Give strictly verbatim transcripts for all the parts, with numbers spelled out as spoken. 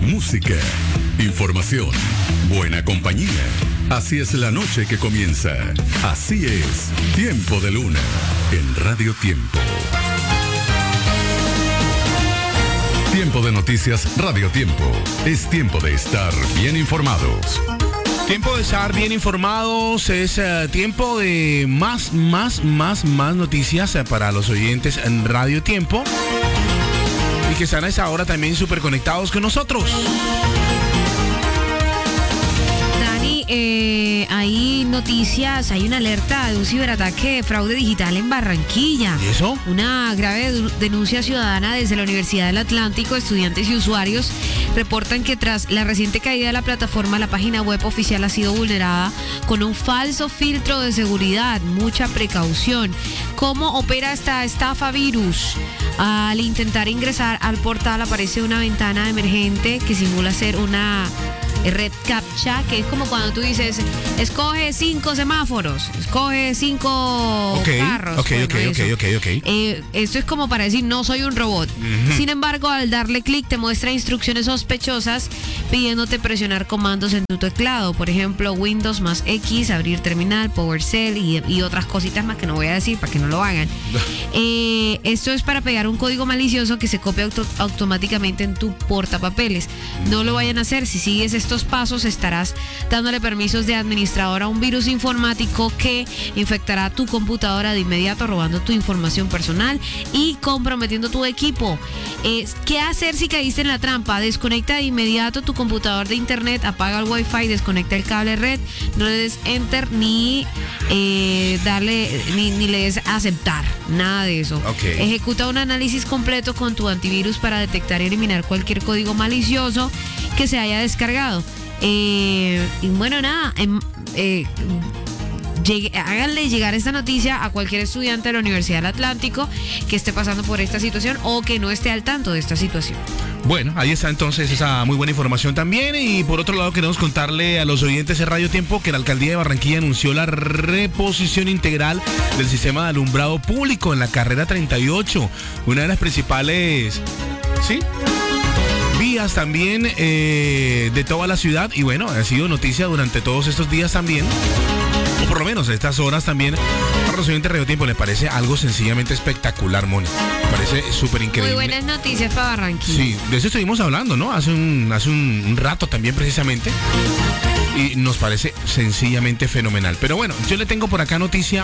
música, información, buena compañía. Así es la noche que comienza. Así es, Tiempo de Luna, en Radio Tiempo. Tiempo de noticias, Radio Tiempo. Es tiempo de estar bien informados. Tiempo de estar bien informados, es uh, tiempo de más, más, más, más noticias uh, para los oyentes en Radio Tiempo y que están a esa hora también súper conectados con nosotros. Dani, eh, hay noticias, hay una alerta de un ciberataque de fraude digital en Barranquilla. ¿Y eso? Una grave denuncia ciudadana desde la Universidad del Atlántico. Estudiantes y usuarios reportan que tras la reciente caída de la plataforma, la página web oficial ha sido vulnerada con un falso filtro de seguridad. Mucha precaución. ¿Cómo opera esta estafa virus? Al intentar ingresar al portal aparece una ventana emergente que simula ser una red captcha, que es como cuando tú dices, escoge cinco semáforos, escoge cinco okay, carros. Ok, bueno, ok, ok, ok, ok. Eh, esto es como para decir, no soy un robot. Uh-huh. Sin embargo, al darle clic te muestra instrucciones sospechosas pidiéndote presionar comandos en tu teclado. Por ejemplo, Windows más X, abrir terminal, PowerShell y, y otras cositas más que no voy a decir para que no lo hagan. eh, esto es para pegar un código malicioso que se copia auto- automáticamente en tu portapapeles. No lo vayan a hacer. Si sigues esto estos pasos estarás dándole permisos de administrador a un virus informático que infectará tu computadora de inmediato, robando tu información personal y comprometiendo tu equipo. Eh, ¿Qué hacer si caíste en la trampa? Desconecta de inmediato tu computador de internet, apaga el wifi, desconecta el cable red, no le des enter ni eh, darle ni, ni le des aceptar, nada de eso. Okay. Ejecuta un análisis completo con tu antivirus para detectar y eliminar cualquier código malicioso que se haya descargado. Eh, y bueno, nada, eh, eh, llegue, háganle llegar esta noticia a cualquier estudiante de la Universidad del Atlántico que esté pasando por esta situación o que no esté al tanto de esta situación. Bueno, ahí está entonces esa muy buena información también. Y por otro lado queremos contarle a los oyentes de Radio Tiempo que la Alcaldía de Barranquilla anunció la reposición integral del sistema de alumbrado público en la carrera treinta y ocho, una de las principales, ¿sí?, vías también eh, de toda la ciudad. Y bueno, ha sido noticia durante todos estos días también, o por lo menos a estas horas también, para los oyentes de Radio Tiempo. Le parece algo sencillamente espectacular, Moni. Me parece súper increíble. Muy buenas noticias para Barranquilla. Sí, de eso estuvimos hablando, ¿no? Hace un, hace un, un rato también precisamente. Y nos parece sencillamente fenomenal. Pero bueno, yo le tengo por acá noticia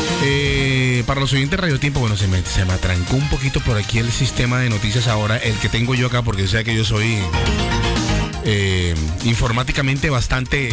eh, para los oyentes de Radio Tiempo. Bueno, se me, se me atrancó un poquito por aquí el sistema de noticias ahora, el que tengo yo acá, porque sé que yo soy eh, informáticamente bastante,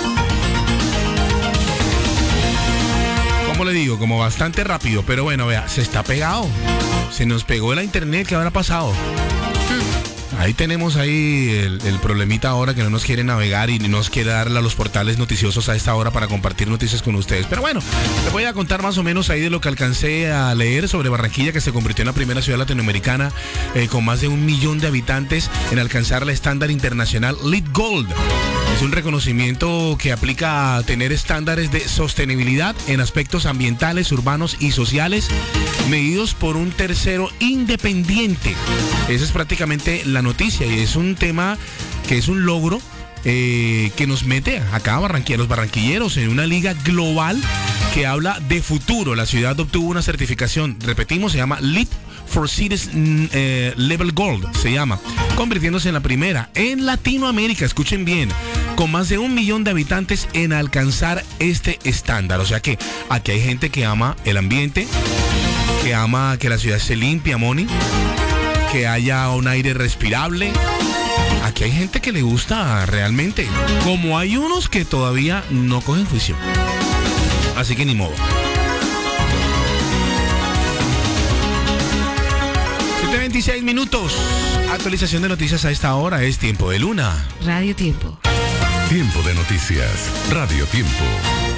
¿cómo le digo? Como bastante rápido. Pero bueno, vea, se está pegado. Se nos pegó la internet. ¿Qué habrá pasado? Ahí tenemos ahí el, el problemita ahora, que no nos quiere navegar y nos quiere darle a los portales noticiosos a esta hora para compartir noticias con ustedes. Pero bueno, les voy a contar más o menos ahí de lo que alcancé a leer sobre Barranquilla, que se convirtió en la primera ciudad latinoamericana eh, con más de un millón de habitantes en alcanzar el estándar internacional LEED Gold. Es un reconocimiento que aplica a tener estándares de sostenibilidad en aspectos ambientales, urbanos y sociales, medidos por un tercero independiente. Esa es prácticamente la noticia, y es un tema que es un logro eh, que nos mete acá a Barranquilla, los barranquilleros, en una liga global que habla de futuro. La ciudad obtuvo una certificación, repetimos, se llama LEED for Cities eh, Level Gold, se llama, convirtiéndose en la primera en Latinoamérica, escuchen bien, con más de un millón de habitantes en alcanzar este estándar. O sea que aquí hay gente que ama el ambiente, que ama que la ciudad esté limpia, Moni, que haya un aire respirable. Aquí hay gente que le gusta realmente, como hay unos que todavía no cogen juicio. Así que ni modo. siete veintiséis minutos. Actualización de noticias a esta hora. Es Tiempo de Luna. Radio Tiempo. Tiempo de noticias. Radio Tiempo.